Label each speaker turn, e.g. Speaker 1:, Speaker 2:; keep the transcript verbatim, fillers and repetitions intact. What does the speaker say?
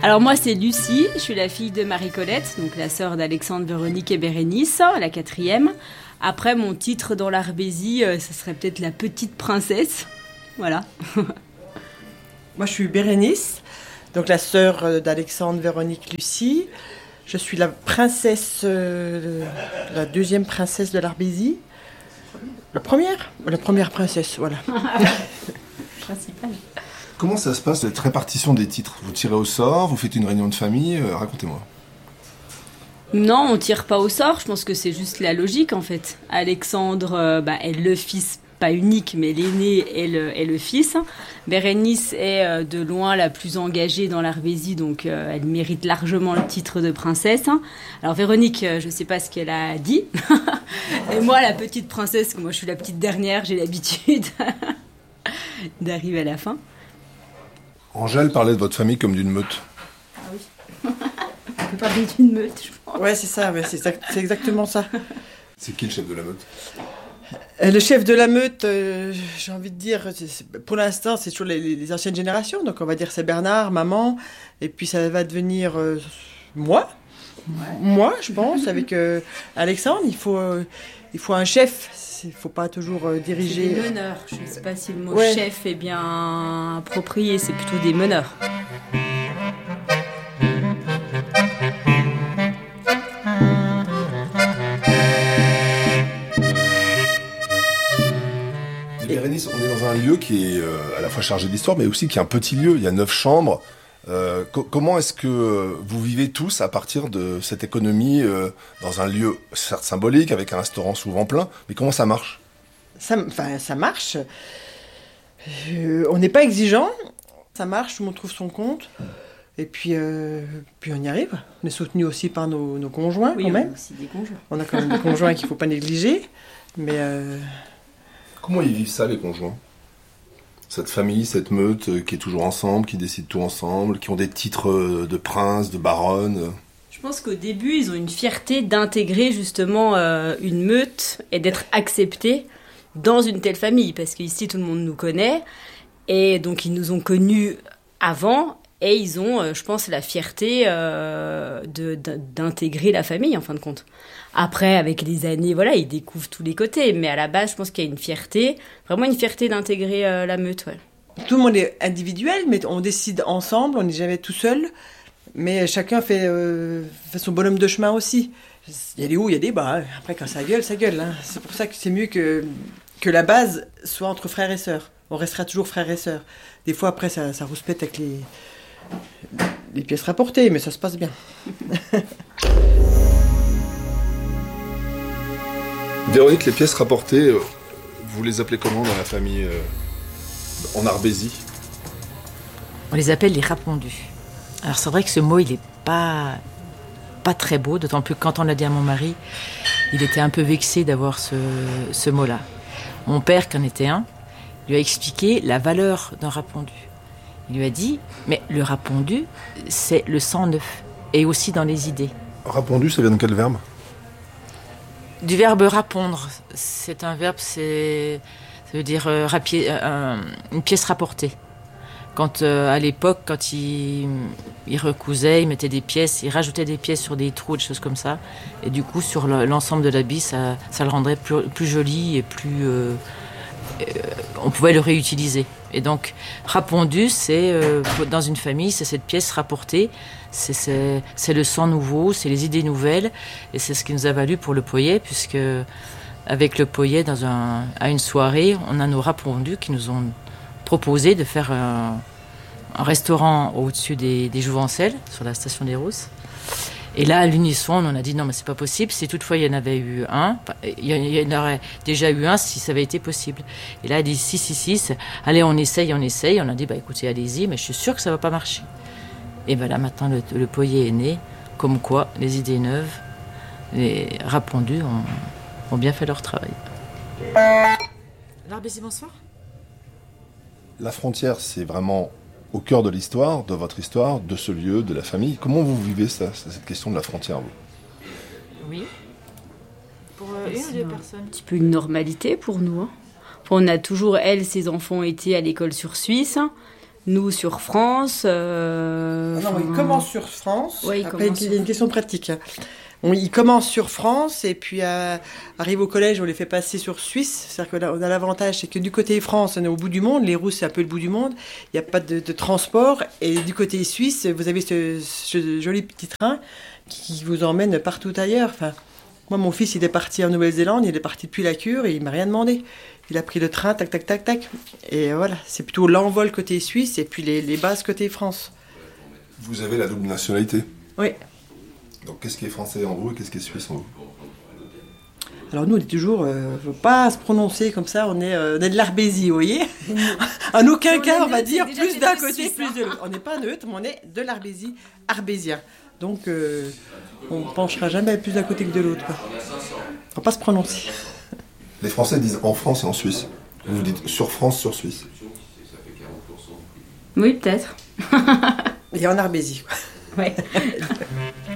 Speaker 1: Alors moi c'est Lucie, je suis la fille de Marie-Colette, donc la sœur d'Alexandre, Véronique et Bérénice, la quatrième. Après mon titre dans l'Arbésie, euh, ça serait peut-être la petite princesse, voilà.
Speaker 2: Moi je suis Bérénice, donc la sœur d'Alexandre, Véronique, Lucie. Je suis la princesse, euh, la deuxième princesse de l'Arbésie. La première La première princesse, voilà.
Speaker 1: Principale.
Speaker 3: Comment ça se passe, cette répartition des titres? Vous tirez au sort, vous faites une réunion de famille, euh, racontez-moi.
Speaker 1: Non, on tire pas au sort, je pense que c'est juste la logique en fait. Alexandre euh, bah, est le fils, pas unique, mais l'aîné est le, est le fils. Bérénice est euh, de loin la plus engagée dans l'Arbésie, donc euh, elle mérite largement le titre de princesse. Alors Véronique, euh, je sais pas ce qu'elle a dit. Et moi, la petite princesse, moi je suis la petite dernière, j'ai l'habitude d'arriver à la fin.
Speaker 3: Angèle parlait de votre famille comme d'une meute.
Speaker 1: Ah oui. On peut parler d'une meute, je pense.
Speaker 2: Ouais, c'est ça, ouais, c'est, exact, c'est exactement ça.
Speaker 3: C'est qui le chef de la meute?
Speaker 2: Euh, Le chef de la meute, euh, j'ai envie de dire, c'est, c'est, pour l'instant, c'est toujours les, les anciennes générations. Donc on va dire c'est Bernard, maman, et puis ça va devenir euh, moi. Ouais. Moi, je pense, avec euh, Alexandre, il faut, euh, il faut un chef. Il ne faut pas toujours euh, diriger.
Speaker 1: C'est des meneurs. Je ne sais pas si le mot
Speaker 2: ouais.
Speaker 1: chef est bien approprié. C'est plutôt des meneurs.
Speaker 3: Et Bérénice, on est dans un lieu qui est euh, à la fois chargé d'histoire, mais aussi qui est un petit lieu. Il y a neuf chambres. Euh, co- comment est-ce que vous vivez tous à partir de cette économie euh, dans un lieu certes symbolique, avec un restaurant souvent plein, mais comment ça marche?
Speaker 2: Ça, enfin, ça marche. Euh, on n'est pas exigeant. Ça marche, tout le monde trouve son compte. Et puis, euh, puis on y arrive. On est soutenu aussi par nos, nos conjoints,
Speaker 1: oui,
Speaker 2: quand même.
Speaker 1: On a aussi des conjoints.
Speaker 2: On a quand même des conjoints qu'il ne faut pas négliger. Mais euh...
Speaker 3: Comment ils vivent ça, les conjoints? Cette famille, cette meute euh, qui est toujours ensemble, qui décide tout ensemble, qui ont des titres euh, de prince, de baronne.
Speaker 1: Je pense qu'au début, ils ont une fierté d'intégrer justement euh, une meute et d'être acceptés dans une telle famille. Parce qu'ici, tout le monde nous connaît. Et donc, ils nous ont connus avant. Et ils ont, euh, je pense, la fierté euh, de, de, d'intégrer la famille, en fin de compte. Après, avec les années, voilà, ils découvrent tous les côtés. Mais à la base, je pense qu'il y a une fierté, vraiment une fierté d'intégrer euh, la meute, ouais.
Speaker 2: Tout le monde est individuel, mais on décide ensemble, on n'est jamais tout seul. Mais chacun fait, euh, fait son bonhomme de chemin aussi. Il y a des hauts, il y a des bas. Après, quand ça gueule, ça gueule. Hein. C'est pour ça que c'est mieux que, que la base soit entre frères et sœurs. On restera toujours frères et sœurs. Des fois, après, ça, ça rouspète avec les, les pièces rapportées, mais ça se passe bien.
Speaker 3: Véronique, les pièces rapportées, euh, vous les appelez comment dans la famille euh, en Arbésie?
Speaker 4: On les appelle les rapondus. Alors c'est vrai que ce mot, il n'est pas, pas très beau, d'autant plus que quand on l'a dit à mon mari, il était un peu vexé d'avoir ce, ce mot-là. Mon père, qui en était un, lui a expliqué la valeur d'un rapondu. Il lui a dit, mais le rapondu, c'est le sang neuf, et aussi dans les idées.
Speaker 3: Rapondu, ça vient de quel verbe?
Speaker 4: Du verbe rapondre. C'est un verbe, c'est, ça veut dire euh, rapi- euh, une pièce rapportée. Quand, euh, à l'époque, quand ils il recousaient, ils mettaient des pièces, ils rajoutaient des pièces sur des trous, des choses comme ça. Et du coup, sur le, l'ensemble de l'habit, ça, ça le rendrait plus, plus joli et plus... Euh, euh, on pouvait le réutiliser. Et donc, rapondu, c'est, euh, dans une famille, c'est cette pièce rapportée. C'est, c'est, c'est le sang nouveau, c'est les idées nouvelles. Et c'est ce qui nous a valu pour le Poyet, puisque avec le Poyet, dans un, à une soirée, on a nos rapondus qui nous ont proposé de faire un, un restaurant au-dessus des, des Jouvencelles, sur la station des Rousses. Et là, à l'unisson, on a dit non, mais c'est pas possible. Si toutefois il y en avait eu un, il y en aurait déjà eu un si ça avait été possible. Et là, elle dit si, si, si, c'est... allez, on essaye, on essaye. On a dit, bah écoutez, allez-y, mais je suis sûre que ça va pas marcher. Et ben là, maintenant, le, le Poyet est né. Comme quoi, les idées neuves, les rapondus ont, ont bien fait leur travail. L'Arbésie, bonsoir.
Speaker 3: La frontière, c'est vraiment au cœur de l'histoire, de votre histoire, de ce lieu, de la famille. Comment vous vivez ça, cette question de la frontière, vous?
Speaker 4: Oui. Pour euh, une ou deux personnes.
Speaker 1: Un petit peu une normalité pour nous. Hein. Enfin, on a toujours, elle, ses enfants étaient à l'école sur Suisse. nous sur France. Euh,
Speaker 2: non,
Speaker 1: enfin...
Speaker 2: il commence sur France.
Speaker 1: Ouais, il
Speaker 2: Après,
Speaker 1: commence
Speaker 2: il y a
Speaker 1: sur...
Speaker 2: une question pratique. On, il commence sur France et puis euh, arrive au collège, on les fait passer sur Suisse. C'est-à-dire que là, on a l'avantage, c'est que du côté France, on est au bout du monde. Les Rousses, c'est un peu le bout du monde. Il n'y a pas de, de transport. Et du côté suisse, vous avez ce, ce joli petit train qui vous emmène partout ailleurs. Enfin, moi, mon fils, il est parti en Nouvelle-Zélande. Il est parti depuis la Cure et il m'a rien demandé. Il a pris le train, tac, tac, tac, tac. Et voilà, c'est plutôt l'envol côté Suisse et puis les, les bases côté France.
Speaker 3: Vous avez la double nationalité.
Speaker 2: Oui.
Speaker 3: Donc qu'est-ce qui est français en vous et qu'est-ce qui est suisse en vous?
Speaker 2: Alors nous, on est toujours, il euh, ne faut pas se prononcer comme ça, on est, euh, on est de l'Arbésie, vous voyez. En aucun
Speaker 1: si
Speaker 2: cas, on, on va
Speaker 1: neutre,
Speaker 2: dire plus d'un côté,
Speaker 1: suisse,
Speaker 2: plus
Speaker 1: hein.
Speaker 2: de l'autre. On n'est pas neutre, mais on est de l'Arbésie, arbésien. Donc euh, on ne penchera jamais plus d'un côté que de l'autre. Il ne faut pas se prononcer.
Speaker 3: Les Français disent en France et en Suisse. Vous dites sur France, sur Suisse.
Speaker 1: Oui, peut-être.
Speaker 2: Et en Arbésie.
Speaker 1: Ouais.